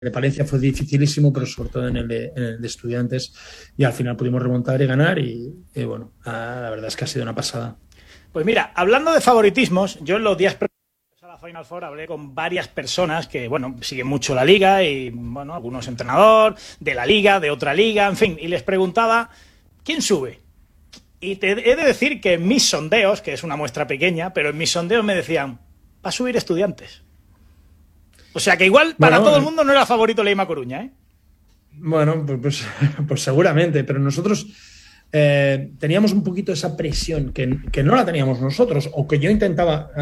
de Palencia fue dificilísimo, pero sobre todo en el de Estudiantes, y al final pudimos remontar y ganar y bueno, la verdad es que ha sido una pasada. Pues mira, hablando de favoritismos, yo en los días previos a la Final Four hablé con varias personas que, bueno, siguen mucho la liga y, bueno, algunos entrenador de la liga, de otra liga, en fin, y les preguntaba, ¿quién sube? Y te he de decir que en mis sondeos, que es una muestra pequeña, pero en mis sondeos me decían, va a subir Estudiantes. O sea que igual para todo el mundo no era favorito Leima Coruña, ¿eh? Bueno, pues seguramente, pero nosotros teníamos un poquito esa presión que no la teníamos nosotros, o que yo intentaba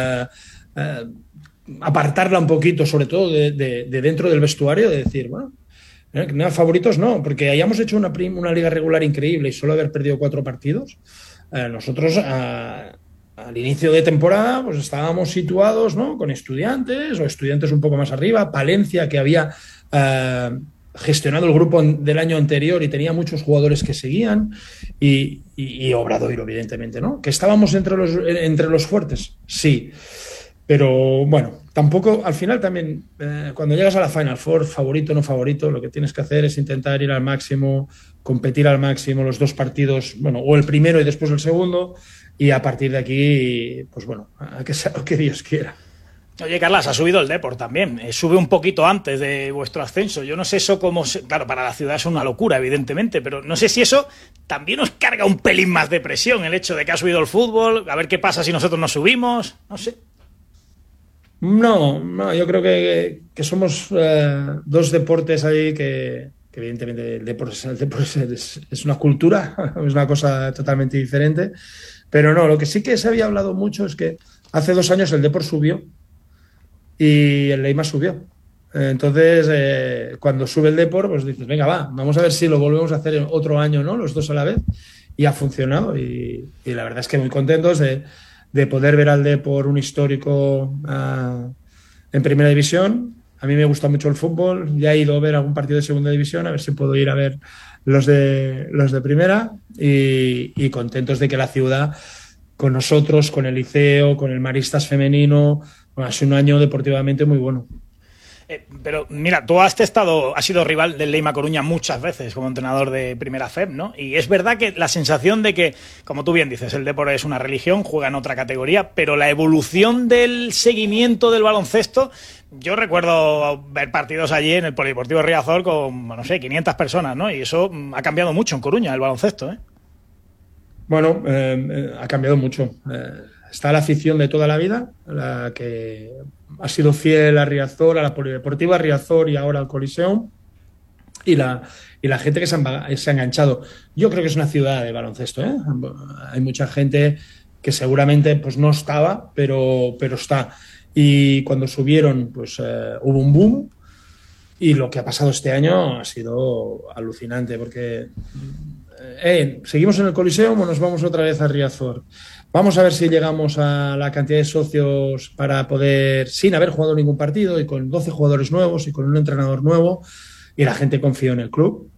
apartarla un poquito, sobre todo de dentro del vestuario, de decir, bueno, no, favoritos no, porque hayamos hecho una liga regular increíble y solo haber perdido 4 partidos, nosotros al inicio de temporada pues estábamos situados, ¿no?, con Estudiantes o Estudiantes un poco más arriba, Palencia, que había gestionado el grupo del año anterior y tenía muchos jugadores que seguían, y Obradoiro, evidentemente, ¿no? Que estábamos entre los fuertes, sí. Pero bueno, tampoco, al final también, cuando llegas a la Final Four, favorito o no favorito, lo que tienes que hacer es intentar ir al máximo, competir al máximo los 2 partidos, bueno, o el primero y después el segundo, y a partir de aquí, pues bueno, a que sea lo que Dios quiera. Oye, Carlas, ha subido el Depor también. Sube un poquito antes de vuestro ascenso. Yo no sé eso cómo... Claro, para la ciudad es una locura, evidentemente, pero no sé si eso también os carga un pelín más de presión, el hecho de que ha subido el fútbol, a ver qué pasa si nosotros no subimos, no sé. No, yo creo que somos 2 deportes ahí que evidentemente el deporte es una cultura, es una cosa totalmente diferente, pero no, lo que sí que se había hablado mucho es que hace 2 años el Depor subió y el Leima subió. Entonces, cuando sube el Depor, pues dices, venga, vamos a ver si lo volvemos a hacer otro año, ¿no?, los 2 a la vez, y ha funcionado, y la verdad es que muy contentos de poder ver al Depor, un histórico, en primera división. A mí me gusta mucho el fútbol, ya he ido a ver algún partido de segunda división, a ver si puedo ir a ver los de primera, y contentos de que la ciudad, con nosotros, con el Liceo, con el Maristas femenino, bueno, ha sido un año deportivamente muy bueno. Pero mira, tú has sido rival del Leima Coruña muchas veces como entrenador de Primera FEB, ¿no? Y es verdad que la sensación de que, como tú bien dices, el deporte es una religión, juega en otra categoría, pero la evolución del seguimiento del baloncesto, yo recuerdo ver partidos allí en el Polideportivo Riazor con, no sé, 500 personas, ¿no? Y eso ha cambiado mucho en Coruña, el baloncesto, ¿eh? Bueno, ha cambiado mucho. Está la afición de toda la vida, la que ha sido fiel a Riazor, a la Polideportiva Riazor y ahora al Coliseum, y la gente que se ha enganchado. Yo creo que es una ciudad de baloncesto, ¿eh? Hay mucha gente que seguramente pues no estaba, pero está. Y cuando subieron, pues hubo un boom, y lo que ha pasado este año ha sido alucinante, porque seguimos en el Coliseum o nos vamos otra vez a Riazor. Vamos a ver si llegamos a la cantidad de socios para poder, sin haber jugado ningún partido y con 12 jugadores nuevos y con un entrenador nuevo, y la gente confió en el club,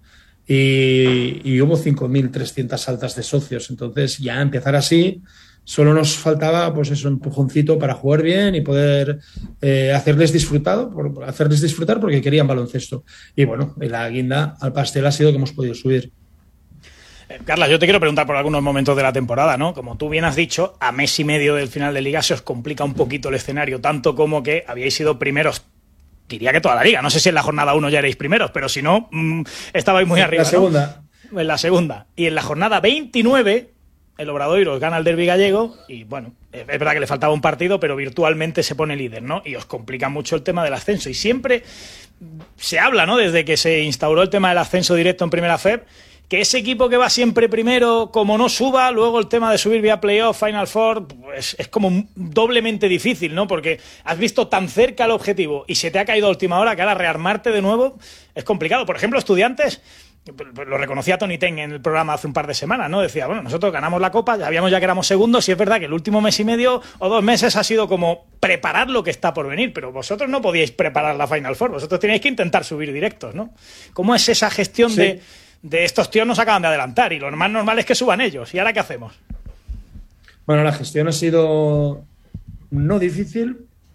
y hubo 5.300 altas de socios. Entonces, ya empezar así, solo nos faltaba pues eso, un empujoncito para jugar bien y poder hacerles disfrutar porque querían baloncesto. Y bueno, la guinda al pastel ha sido que hemos podido subir. Carlas, yo te quiero preguntar por algunos momentos de la temporada, ¿no? Como tú bien has dicho, a mes y medio del final de liga se os complica un poquito el escenario, tanto como que habíais sido primeros, diría que toda la liga. No sé si en la jornada 1 ya erais primeros, pero si no, estabais muy arriba, la segunda, ¿no? En la segunda. Y en la jornada 29, el Obradoiro os gana el derbi gallego y, bueno, es verdad que le faltaba un partido, pero virtualmente se pone líder, ¿no? Y os complica mucho el tema del ascenso. Y siempre se habla, ¿no?, desde que se instauró el tema del ascenso directo en Primera FEB, que ese equipo que va siempre primero, como no suba, luego el tema de subir vía playoff, Final Four, pues es como doblemente difícil, ¿no? Porque has visto tan cerca el objetivo y se te ha caído a última hora, que ahora rearmarte de nuevo es complicado. Por ejemplo, Estudiantes, lo reconocía Tony Ten en el programa hace un par de semanas, ¿no? Decía, bueno, nosotros ganamos la Copa, sabíamos ya que éramos segundos, y es verdad que el último mes y medio o 2 meses ha sido como preparar lo que está por venir, pero vosotros no podíais preparar la Final Four, vosotros teníais que intentar subir directos, ¿no? ¿Cómo es esa gestión de estos tíos nos acaban de adelantar y lo más normal es que suban ellos? ¿Y ahora qué hacemos? Bueno, la gestión ha sido no difícil,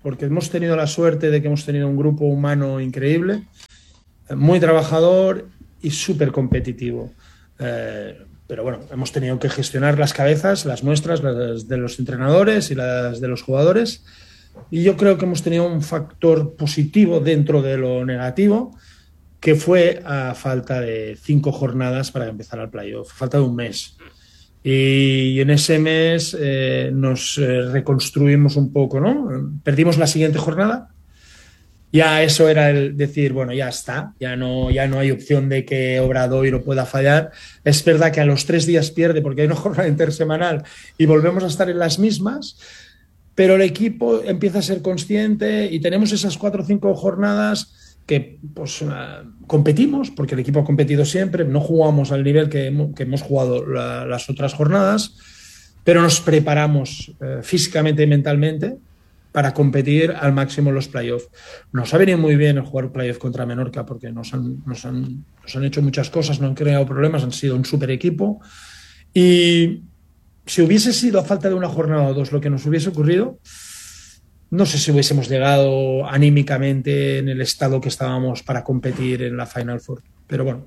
porque hemos tenido la suerte de que hemos tenido un grupo humano increíble, muy trabajador y súper competitivo. Pero bueno, hemos tenido que gestionar las cabezas, las nuestras, las de los entrenadores y las de los jugadores. Y yo creo que hemos tenido un factor positivo dentro de lo negativo, que fue a falta de 5 jornadas para empezar el playoff, falta de un mes. Y en ese mes nos reconstruimos un poco, ¿no? Perdimos la siguiente jornada. Ya eso era el decir, bueno, ya está, ya no hay opción de que Obradoiro pueda fallar. Es verdad que a los 3 días pierde porque hay una jornada intersemanal y volvemos a estar en las mismas, pero el equipo empieza a ser consciente y tenemos esas 4 o 5 jornadas que pues competimos, porque el equipo ha competido siempre, no jugamos al nivel que hemos jugado las otras jornadas, pero nos preparamos físicamente y mentalmente para competir al máximo en los playoffs. Nos ha venido muy bien el jugar playoff contra Menorca porque nos han hecho muchas cosas, no han creado problemas, han sido un súper equipo. Y si hubiese sido a falta de una jornada o 2 lo que nos hubiese ocurrido, no sé si hubiésemos llegado anímicamente en el estado que estábamos para competir en la Final Four. Pero bueno,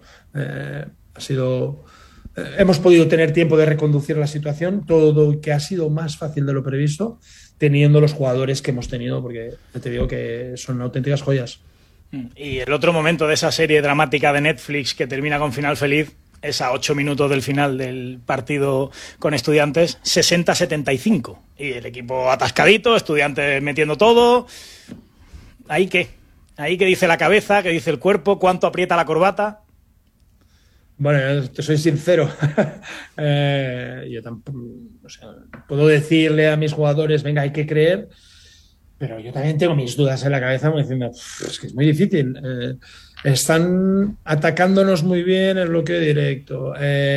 hemos podido tener tiempo de reconducir la situación, todo que ha sido más fácil de lo previsto, teniendo los jugadores que hemos tenido, porque te digo que son auténticas joyas. Y el otro momento de esa serie dramática de Netflix que termina con final feliz es a 8 minutos del final del partido con Estudiantes, 60-75. Y el equipo atascadito, Estudiantes metiendo todo. ¿Ahí qué? ¿Ahí qué dice la cabeza? ¿Qué dice el cuerpo? ¿Cuánto aprieta la corbata? Bueno, te soy sincero. Yo tampoco, o sea, puedo decirle a mis jugadores, venga, hay que creer, pero yo también tengo mis dudas en la cabeza, como diciendo, es que es muy difícil. Están atacándonos muy bien en bloqueo directo.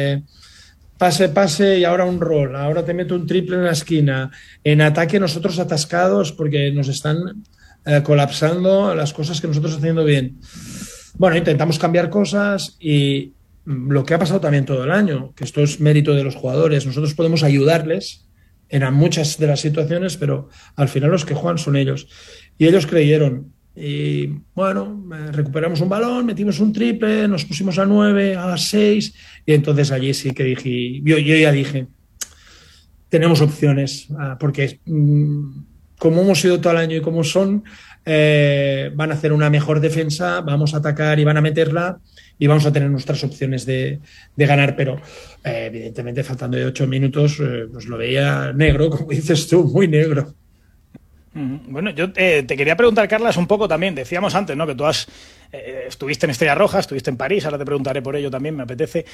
Pase y ahora un roll. Ahora te meto un triple en la esquina. En ataque nosotros atascados porque nos están colapsando las cosas que nosotros haciendo bien. Bueno, intentamos cambiar cosas y lo que ha pasado también todo el año, que esto es mérito de los jugadores. Nosotros podemos ayudarles en muchas de las situaciones, pero al final los que juegan son ellos. Y ellos creyeron. Y bueno, recuperamos un balón, metimos un triple, nos pusimos a 9, a 6, y entonces allí sí que dije, yo ya dije, tenemos opciones, porque como hemos sido todo el año y como son, van a hacer una mejor defensa, vamos a atacar y van a meterla y vamos a tener nuestras opciones de ganar, pero evidentemente faltando de 8 minutos pues lo veía negro, como dices tú, muy negro. Bueno, yo te quería preguntar, Carlas, un poco también, decíamos antes, ¿no?, que tú estuviste en Estrella Roja, estuviste en París, ahora te preguntaré por ello también, me apetece,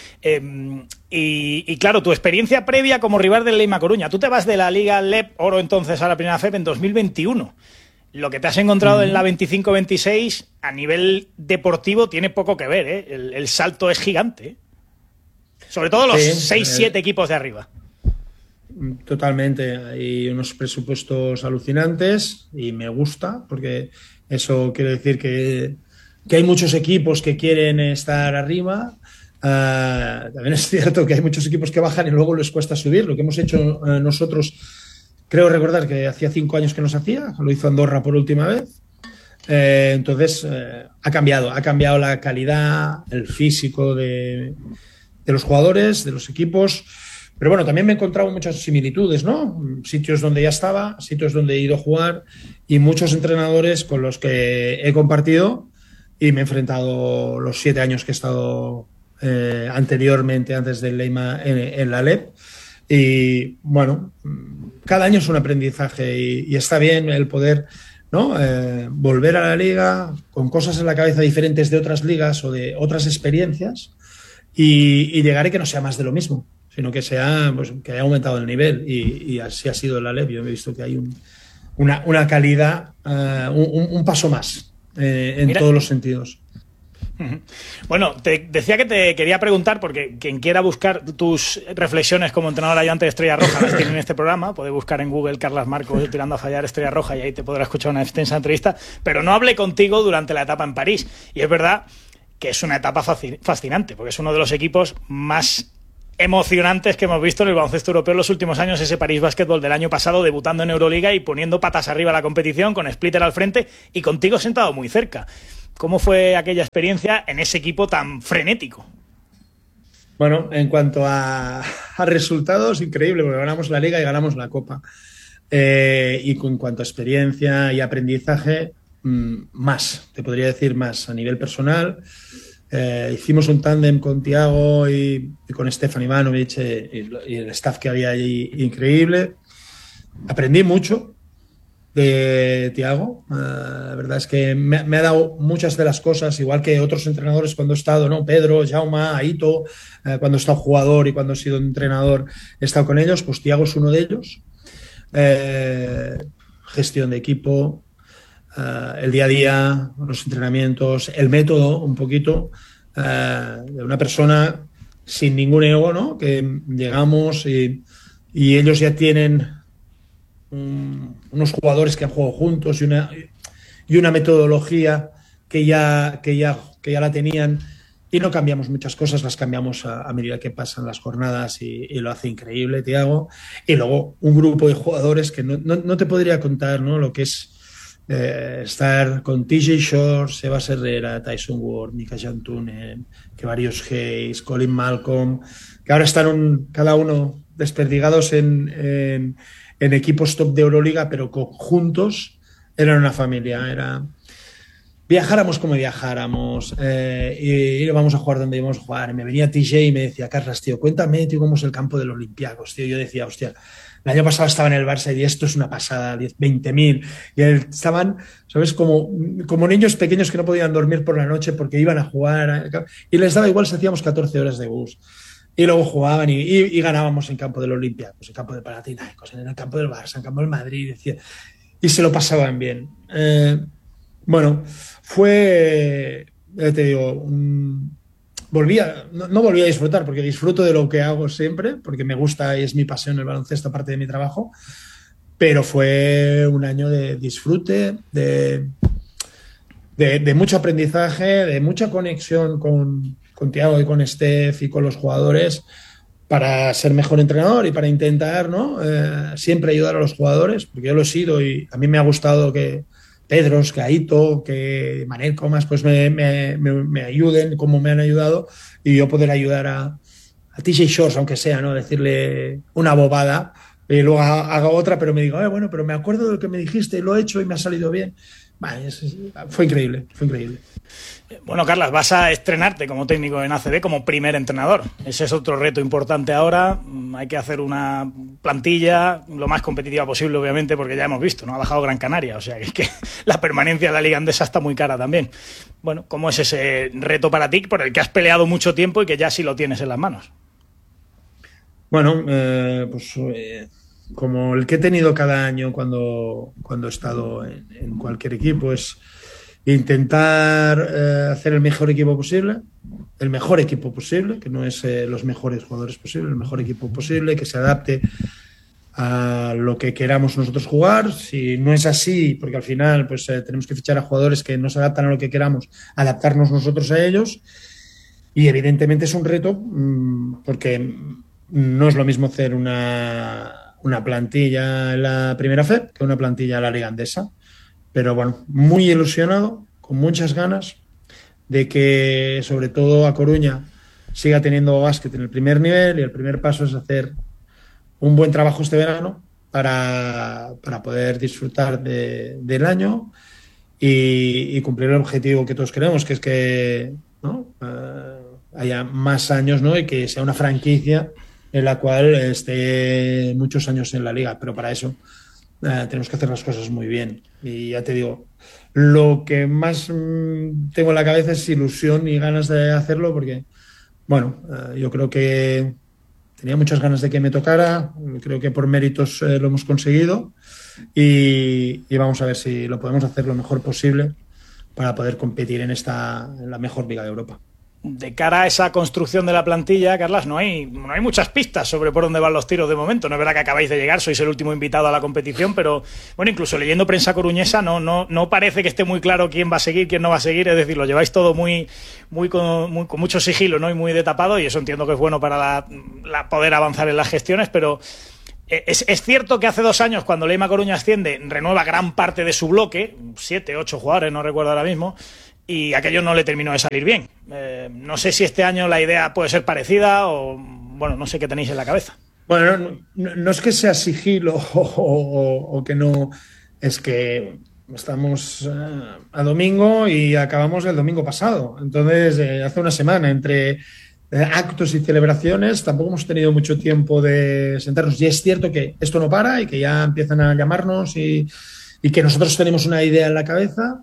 y claro, tu experiencia previa como rival del Leima Coruña, tú te vas de la Liga LEP Oro entonces a la Primera FEP en 2021, lo que te has encontrado en la 25-26 a nivel deportivo tiene poco que ver, ¿eh? El salto es gigante, ¿eh? Sobre todo los 6-7 equipos de arriba. Totalmente, hay unos presupuestos alucinantes y me gusta porque eso quiere decir que hay muchos equipos que quieren estar arriba. También es cierto que hay muchos equipos que bajan y luego les cuesta subir. Lo que hemos hecho nosotros, creo recordar que hacía 5 años que nos hacía, lo hizo Andorra por última vez. Entonces ha cambiado la calidad, el físico de los jugadores, de los equipos. Pero bueno, también me he encontrado muchas similitudes, ¿no? Sitios donde ya estaba, sitios donde he ido a jugar y muchos entrenadores con los que he compartido y me he enfrentado los 7 años que he estado anteriormente, antes del Leima, en la LEP. Y bueno, cada año es un aprendizaje y está bien el poder, ¿no?, volver a la liga con cosas en la cabeza diferentes de otras ligas o de otras experiencias y llegar y que no sea más de lo mismo, sino que sea, pues, que haya aumentado el nivel y así ha sido la LEP. Yo he visto que hay una calidad, un paso más en todos los sentidos. Bueno, te decía que te quería preguntar, porque quien quiera buscar tus reflexiones como entrenador ayudante de Estrella Roja las tiene en este programa, puede buscar en Google Carlas Marcos tirando a fallar Estrella Roja y ahí te podrá escuchar una extensa entrevista, pero no hablé contigo durante la etapa en París y es verdad que es una etapa fascinante porque es uno de los equipos más emocionantes que hemos visto en el baloncesto europeo en los últimos años, ese París Basketball del año pasado, debutando en Euroliga y poniendo patas arriba la competición, con Splitter al frente y contigo sentado muy cerca. ¿Cómo fue aquella experiencia en ese equipo tan frenético? Bueno, en cuanto a resultados, increíble, porque ganamos la Liga y ganamos la Copa. Y en cuanto a experiencia y aprendizaje, más, te podría decir más, a nivel personal. Hicimos un tándem con Tiago y con Stefan Ivanovic y el staff que había allí, increíble. Aprendí mucho de Tiago. La verdad es que me ha dado muchas de las cosas, igual que otros entrenadores cuando he estado, ¿no? Pedro, Jaume, Aito, cuando he estado jugador y cuando he sido entrenador, he estado con ellos. Pues Tiago es uno de ellos. Gestión de equipo, el día a día, los entrenamientos, el método, un poquito, de una persona sin ningún ego, ¿no? Que llegamos y ellos ya tienen unos jugadores que han jugado juntos y una metodología que ya la tenían, y no cambiamos muchas cosas, las cambiamos a medida que pasan las jornadas y lo hace increíble Tiago. Y luego un grupo de jugadores que no te podría contar, ¿no? Lo que es estar con TJ Short, Sebas Herrera, Tyson Ward, Mika Jantunen, que varios Hayes, Colin Malcolm, que ahora están cada uno desperdigados en equipos top de Euroliga, pero juntos eran una familia. Viajáramos como viajáramos, y íbamos a jugar donde íbamos a jugar. Me venía TJ y me decía: Carlas, tío, cuéntame, tío, cómo es el campo de los Olympiacos, tío. Yo decía, hostia, el año pasado estaba en el Barça y esto es una pasada, 20.000. Y estaban, ¿sabes? Como niños pequeños que no podían dormir por la noche porque iban a jugar. Y les daba igual si hacíamos 14 horas de bus. Y luego jugaban y ganábamos en campo del Olympiacos, en campo de Panathinaikos, en el campo del Barça, en campo del Madrid. Y se lo pasaban bien. Bueno, fue, te digo, no volví a disfrutar, porque disfruto de lo que hago siempre, porque me gusta y es mi pasión el baloncesto, aparte de mi trabajo, pero fue un año de disfrute, de mucho aprendizaje, de mucha conexión con Tiago y con Steph y con los jugadores, para ser mejor entrenador y para intentar, ¿no? Siempre ayudar a los jugadores, porque yo lo he sido y a mí me ha gustado que Pedros, que Aito, que Manel Comas, pues me ayuden como me han ayudado, y yo poder ayudar a TJ Shorts, aunque sea, ¿no? Decirle una bobada y luego haga otra, pero me digo, bueno, pero me acuerdo de lo que me dijiste, lo he hecho y me ha salido bien. Vale, fue increíble. Bueno, Carlas, vas a estrenarte como técnico en ACB como primer entrenador. Ese es otro reto importante ahora. Hay que hacer una plantilla lo más competitiva posible, obviamente, porque ya hemos visto, ¿no? Ha bajado Gran Canaria, o sea que la permanencia de la Liga Andesa está muy cara también. Bueno, ¿cómo es ese reto para ti, por el que has peleado mucho tiempo y que ya sí lo tienes en las manos? Bueno, como el que he tenido cada año cuando he estado en cualquier equipo, es intentar hacer el mejor equipo posible, que no es los mejores jugadores posibles, el mejor equipo posible, que se adapte a lo que queramos nosotros jugar. Si no es así, porque al final pues tenemos que fichar a jugadores que no se adaptan a lo que queramos, adaptarnos nosotros a ellos. Y evidentemente es un reto, porque no es lo mismo hacer una plantilla en la Primera FEP que una plantilla en la Liga Andesa. Pero bueno, muy ilusionado, con muchas ganas de que sobre todo A Coruña siga teniendo básquet en el primer nivel, y el primer paso es hacer un buen trabajo este verano para poder disfrutar del año y cumplir el objetivo que todos queremos, que es que, ¿no? Haya más años, ¿no? Y que sea una franquicia en la cual esté muchos años en la liga, pero para eso tenemos que hacer las cosas muy bien. Y ya te digo, lo que más tengo en la cabeza es ilusión y ganas de hacerlo, porque, bueno, yo creo que tenía muchas ganas de que me tocara, creo que por méritos lo hemos conseguido, y vamos a ver si lo podemos hacer lo mejor posible para poder competir en la mejor liga de Europa. de cara a esa construcción de la plantilla, Carlas, no hay muchas pistas sobre por dónde van los tiros de momento. No es verdad que acabáis de llegar, sois el último invitado a la competición, pero bueno, incluso leyendo prensa coruñesa no parece que esté muy claro quién va a seguir, quién no va a seguir. Es decir, lo lleváis todo con mucho sigilo, ¿no? Y muy de tapado, y eso entiendo que es bueno para poder avanzar en las gestiones, pero es cierto que hace 2 años, cuando Leima Coruña asciende, renueva gran parte de su bloque, 7, 8 jugadores, no recuerdo ahora mismo, y aquello no le terminó de salir bien. No sé si este año la idea puede ser parecida o, bueno, no sé qué tenéis en la cabeza. Bueno, no es que sea sigilo o que no, es que estamos a domingo y acabamos el domingo pasado. Entonces, hace una semana, entre actos y celebraciones, tampoco hemos tenido mucho tiempo de sentarnos. Y es cierto que esto no para y que ya empiezan a llamarnos y que nosotros tenemos una idea en la cabeza.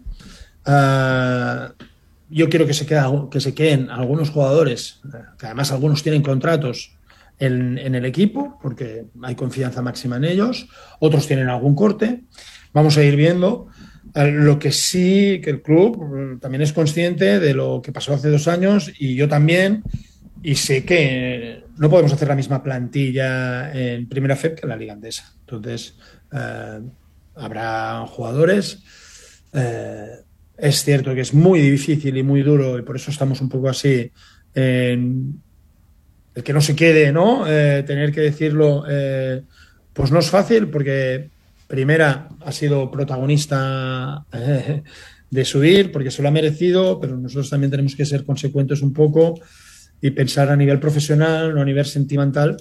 Yo quiero que se queden algunos jugadores, que además algunos tienen contratos en el equipo, porque hay confianza máxima en ellos, otros tienen algún corte. Vamos a ir viendo. Lo que sí, que el club también es consciente de lo que pasó hace 2 años, y yo también, y sé que no podemos hacer la misma plantilla en Primera FEP que en la Liga Andesa. Entonces, habrá jugadores. Es cierto que es muy difícil y muy duro, y por eso estamos un poco así, el que no se quede, ¿no? Tener que decirlo, pues no es fácil, porque Primera ha sido protagonista de subir, porque se lo ha merecido, pero nosotros también tenemos que ser consecuentes un poco y pensar a nivel profesional, no a nivel sentimental,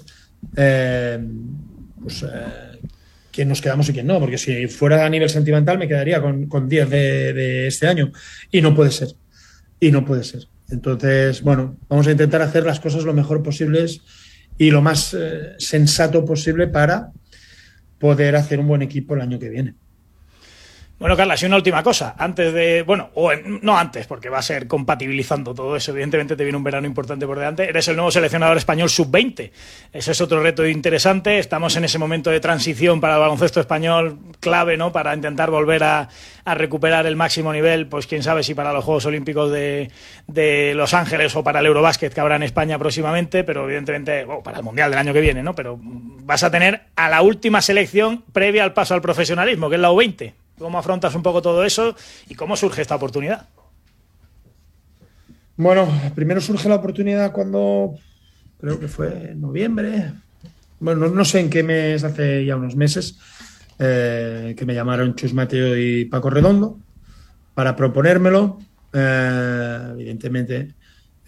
quién nos quedamos y quién no, porque si fuera a nivel sentimental me quedaría con 10 de este año, y no puede ser. Entonces, bueno, vamos a intentar hacer las cosas lo mejor posibles y lo más sensato posible para poder hacer un buen equipo el año que viene. Bueno, Carlas, y una última cosa, no antes, porque va a ser compatibilizando todo eso. Evidentemente te viene un verano importante por delante. Eres el nuevo seleccionador español sub-20. Ese es otro reto interesante. Estamos en ese momento de transición para el baloncesto español clave, ¿no? Para intentar volver a recuperar el máximo nivel, pues quién sabe si para los Juegos Olímpicos de Los Ángeles o para el Eurobásquet que habrá en España próximamente, pero evidentemente para el Mundial del año que viene, ¿no? Pero vas a tener a la última selección previa al paso al profesionalismo, que es la U20. ¿Cómo afrontas un poco todo eso y cómo surge esta oportunidad? Bueno, primero surge la oportunidad cuando, creo que fue en noviembre, bueno, no sé en qué mes, hace ya unos meses, que me llamaron Chus Mateo y Paco Redondo para proponérmelo. Evidentemente,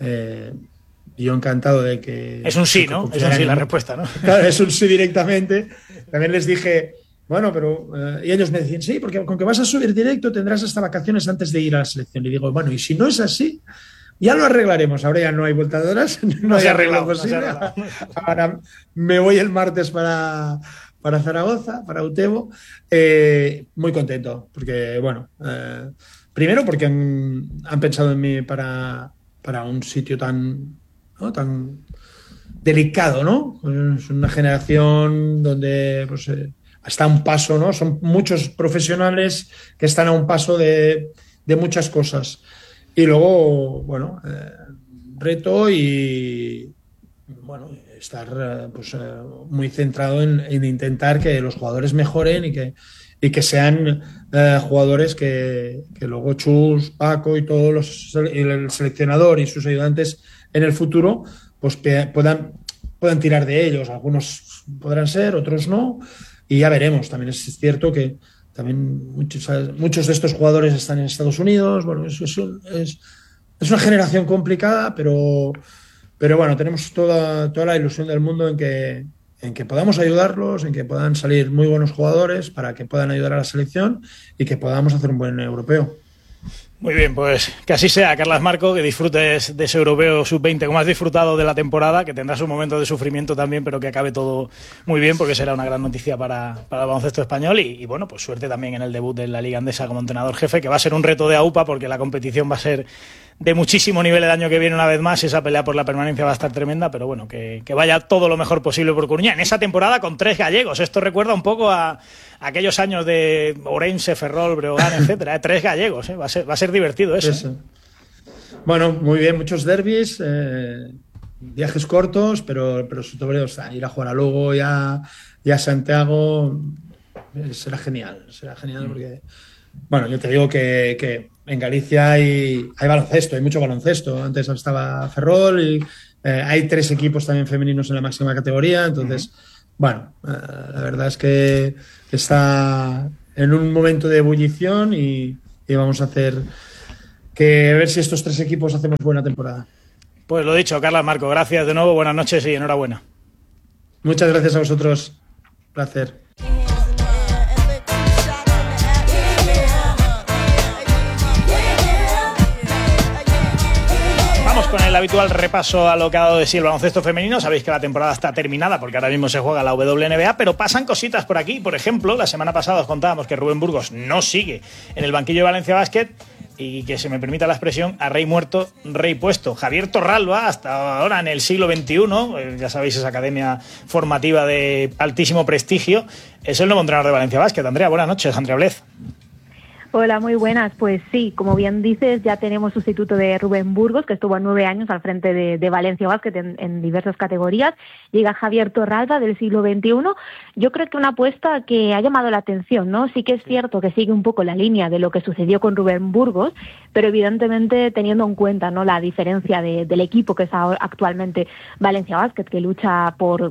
yo encantado de que... Es un sí, ¿no? Es un sí la respuesta, ¿no? Claro, es un sí directamente. También les dije... Bueno, pero... y ellos me decían, sí, porque con que vas a subir directo tendrás hasta vacaciones antes de ir a la selección. Y digo, bueno, y si no es así, ya lo arreglaremos. Ahora ya no hay vuelta de horas, no hay arreglo posible. Ahora me voy el martes para Zaragoza, para Utebo. Muy contento, porque, bueno, primero porque han pensado en mí para un sitio tan delicado, ¿no? Es una generación donde... pues está a un paso, ¿no? Son muchos profesionales que están a un paso de muchas cosas. Y luego, bueno, reto y, bueno, estar muy centrado en intentar que los jugadores mejoren y que sean jugadores que luego Chus, Paco y todos el seleccionador y sus ayudantes en el futuro pues puedan tirar de ellos. Algunos podrán ser, otros no. Y ya veremos. También es cierto que también muchos de estos jugadores están en Estados Unidos. Bueno, es una generación complicada, pero bueno, tenemos toda la ilusión del mundo en que podamos ayudarlos, en que puedan salir muy buenos jugadores para que puedan ayudar a la selección y que podamos hacer un buen europeo. Muy bien, pues que así sea, Carlas Marco, que disfrutes de ese europeo sub-20 como has disfrutado de la temporada, que tendrás un momento de sufrimiento también, pero que acabe todo muy bien, porque será una gran noticia para el baloncesto español y bueno, pues suerte también en el debut en la Liga Andesa como entrenador jefe, que va a ser un reto de AUPA porque la competición va a ser de muchísimo nivel el año que viene una vez más, esa pelea por la permanencia va a estar tremenda, pero bueno, que vaya todo lo mejor posible por Coruña en esa temporada con 3 gallegos. Esto recuerda un poco a aquellos años de Ourense, Ferrol, Breogán, etcétera, 3 gallegos, va a ser divertido eso. Bueno, muy bien, muchos derbis, viajes cortos, pero sobre todo ir a jugar a Lugo y a Santiago será genial porque, bueno, yo te digo que en Galicia hay baloncesto, hay mucho baloncesto. Antes estaba Ferrol y hay 3 equipos también femeninos en la máxima categoría, entonces, bueno, la verdad es que está en un momento de ebullición y vamos a hacer que a ver si estos 3 equipos hacemos buena temporada. Pues lo dicho, Carlas, Marco, gracias de nuevo, buenas noches y enhorabuena. Muchas gracias a vosotros. Placer. Vamos con el habitual repaso a lo que ha dado de sí el baloncesto femenino. Sabéis que la temporada está terminada porque ahora mismo se juega la WNBA, pero pasan cositas por aquí. Por ejemplo, la semana pasada os contábamos que Rubén Burgos no sigue en el banquillo de Valencia Basket. Y que se me permita la expresión, a rey muerto, rey puesto. Javier Torralba, hasta ahora en el siglo XXI, ya sabéis, esa academia formativa de altísimo prestigio, es el nuevo entrenador de Valencia Basket. Andrea, buenas noches. Andrea Blez. Hola, muy buenas. Pues sí, como bien dices, ya tenemos sustituto de Rubén Burgos, que estuvo 9 años al frente de Valencia Basket en diversas categorías. Llega Javier Torralba, del siglo XXI. Yo creo que una apuesta que ha llamado la atención, ¿no? Sí que es cierto que sigue un poco la línea de lo que sucedió con Rubén Burgos, pero evidentemente teniendo en cuenta, ¿no?, la diferencia del equipo que es actualmente Valencia Basket, que lucha por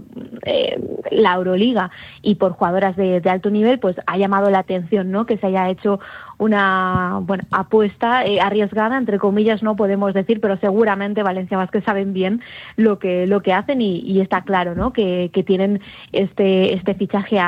la Euroliga y por jugadoras de alto nivel, pues ha llamado la atención, ¿no?, que se haya hecho una apuesta arriesgada, entre comillas, no podemos decir, pero seguramente Valencia Basket saben bien lo que hacen y está claro, ¿no?, que tienen este fichaje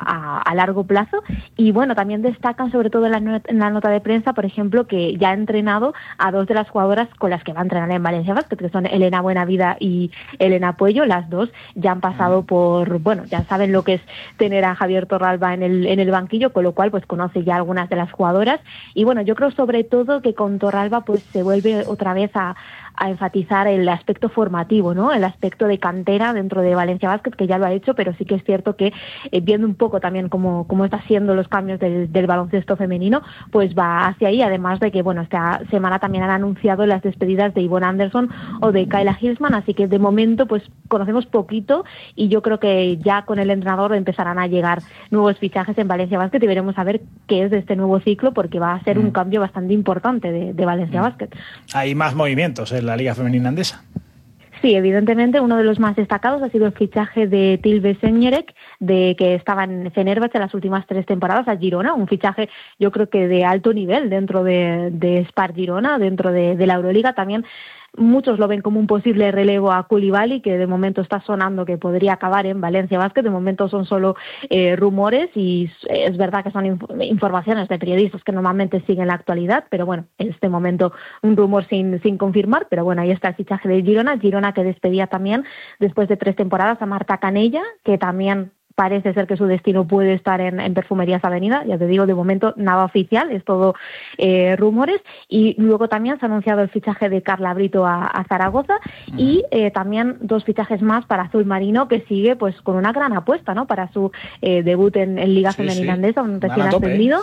a largo plazo. Y bueno, también destacan sobre todo en la nota de prensa, por ejemplo, que ya ha entrenado a 2 de las jugadoras con las que va a entrenar en Valencia Basket, que son Elena Buenavida y Elena Puello. Las 2 ya han pasado por, bueno, ya saben lo que es tener a Javier Torralba en el banquillo, con lo cual pues conoce ya algunas de las jugadoras. Y bueno, yo creo sobre todo que con Torralba pues se vuelve otra vez a enfatizar el aspecto formativo, ¿no?, el aspecto de cantera dentro de Valencia Basket, que ya lo ha hecho, pero sí que es cierto que viendo un poco también cómo está siendo los cambios del baloncesto femenino, pues va hacia ahí, además de que, bueno, esta semana también han anunciado las despedidas de Yvonne Anderson o de Kayla Hilsman, así que de momento pues conocemos poquito y yo creo que ya con el entrenador empezarán a llegar nuevos fichajes en Valencia Basket y veremos a ver qué es de este nuevo ciclo, porque va a ser un cambio bastante importante de Valencia Basket. Hay más movimientos en la Liga Femenina Andesa. Sí, evidentemente uno de los más destacados ha sido el fichaje de Tilbe Senjerek, que estaba en Fenerbahce las últimas 3 temporadas, a Girona, un fichaje yo creo que de alto nivel dentro de Spar Girona, dentro de la Euroliga. También muchos lo ven como un posible relevo a Coulibaly, que de momento está sonando que podría acabar en Valencia Basket. De momento son solo rumores y es verdad que son informaciones de periodistas que normalmente siguen la actualidad, pero bueno, en este momento un rumor sin confirmar. Pero bueno, ahí está el fichaje de Girona que despedía también después de 3 temporadas a Marta Canella, que también parece ser que su destino puede estar en Perfumerías Avenida. Ya te digo, de momento nada oficial, es todo rumores. Y luego también se ha anunciado el fichaje de Carla Brito a Zaragoza y también 2 fichajes más para Azul Marino, que sigue pues con una gran apuesta, ¿no?, para su debut en Liga Femenina Andesa, un recién ascendido.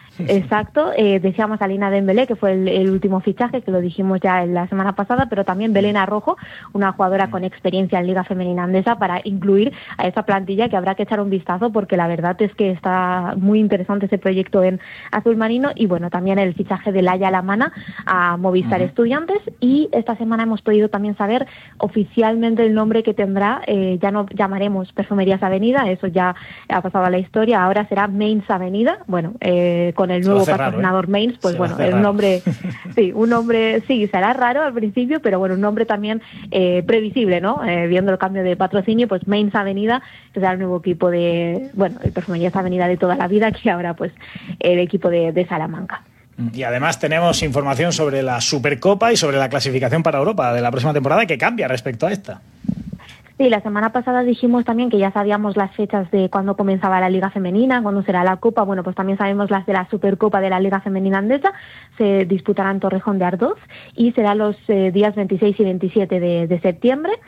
Exacto, decíamos a Lina Dembélé, que fue el último fichaje, que lo dijimos ya la semana pasada, pero también Belén Arrojo, una jugadora con experiencia en Liga Femenina Andesa, para incluir a esa plantilla, que habrá que echar un vistazo porque la verdad es que está muy interesante ese proyecto en Azul Marino. Y bueno, también el fichaje de Laia Lamana a Movistar Estudiantes. Y esta semana hemos podido también saber oficialmente el nombre que tendrá, ya no llamaremos Perfumerías Avenida, eso ya ha pasado a la historia, ahora será Mains Avenida. Bueno, con el nuevo patrocinador, ¿eh? Mains, pues bueno, el nombre, sí, un nombre, sí, será raro al principio, pero bueno, un nombre también previsible, ¿no? Viendo el cambio de patrocinio, pues Mains Avenida, que será el nuevo equipo de, bueno, el Perfumerías Avenida de toda la vida, que ahora pues el equipo de Salamanca. Y además tenemos información sobre la Supercopa y sobre la clasificación para Europa de la próxima temporada, que cambia respecto a esta. Sí, la semana pasada dijimos también que ya sabíamos las fechas de cuándo comenzaba la Liga Femenina, cuándo será la Copa. Bueno, pues también sabemos las de la Supercopa de la Liga Femenina Andesa. Se disputará en Torrejón de Ardoz y será los días 26 y 27 de septiembre.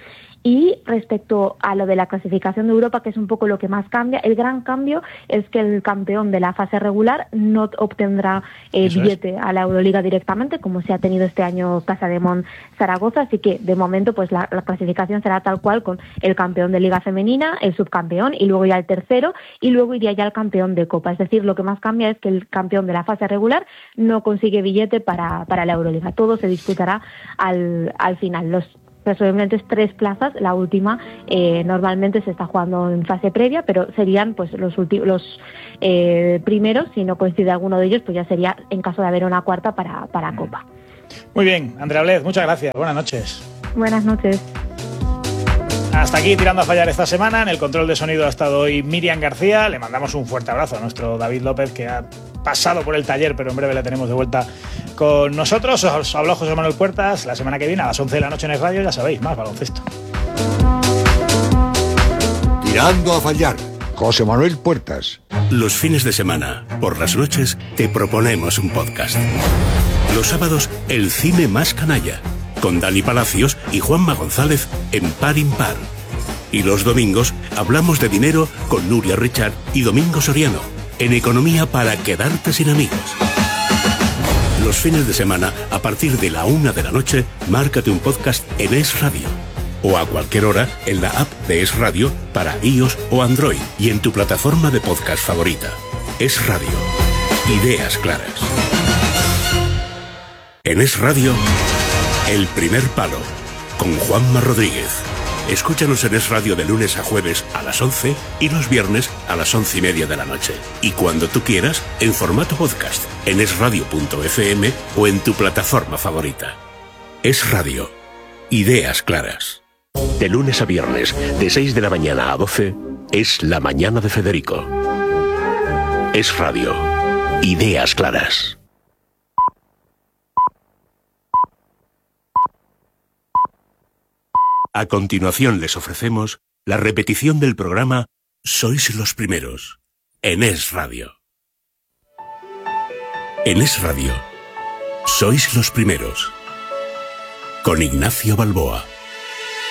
Y respecto a lo de la clasificación de Europa, que es un poco lo que más cambia, el gran cambio es que el campeón de la fase regular no obtendrá billete a la Euroliga directamente, como se ha tenido este año Casademont Zaragoza, así que de momento pues la clasificación será tal cual, con el campeón de Liga Femenina, el subcampeón y luego ya el tercero, y luego iría ya el campeón de Copa. Es decir, lo que más cambia es que el campeón de la fase regular no consigue billete para la Euroliga. Todo se disputará al final. Los presumiblemente 3 plazas, la última normalmente se está jugando en fase previa, pero serían pues los primeros. Si no coincide alguno de ellos, pues ya sería, en caso de haber una cuarta, para Copa. Muy bien, Andrea Blez, muchas gracias. Buenas noches. Buenas noches. Hasta aquí Tirando a Fallar esta semana. En el control de sonido ha estado hoy Miriam García. Le mandamos un fuerte abrazo a nuestro David López, que ha pasado por el taller, pero en breve le tenemos de vuelta con nosotros. Os habló José Manuel Puertas. La semana que viene a las 11 de la noche en Es Radio, ya sabéis, más baloncesto. Tirando a Fallar, José Manuel Puertas. Los fines de semana, por las noches, te proponemos un podcast. Los sábados, el cine más canalla, con Dani Palacios y Juanma González en Par Impar. Y los domingos hablamos de dinero con Nuria Richard y Domingo Soriano, en Economía para quedarte sin amigos. Los fines de semana, a partir de la 1 de la noche, márcate un podcast en Es Radio. O a cualquier hora en la app de Es Radio para iOS o Android y en tu plataforma de podcast favorita. Es Radio. Ideas claras. En Es Radio, El Primer Palo, con Juanma Rodríguez. Escúchanos en Es Radio de lunes a jueves a las 11 y los viernes a las 11:30 de la noche. Y cuando tú quieras, en formato podcast, en esradio.fm o en tu plataforma favorita. Es Radio. Ideas claras. De lunes a viernes, de 6 de la mañana a 12, es La Mañana de Federico. Es Radio. Ideas claras. A continuación les ofrecemos la repetición del programa Sois los Primeros, en Es Radio. En Es Radio, Sois los Primeros, con Ignacio Balboa.